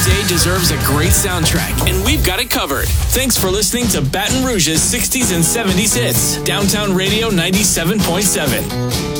day deserves a great soundtrack, and we've got it covered. Thanks for listening to Baton Rouge's 60s and 70s hits. Downtown Radio 97.7.